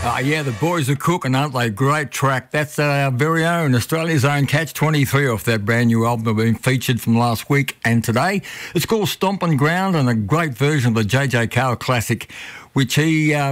Yeah, the boys are cooking, aren't they? Great track. That's our very own, Australia's own Catch-23 off that brand new album that been featured from last week and today. It's called Stompin' Ground and a great version of the JJ Cale classic, which he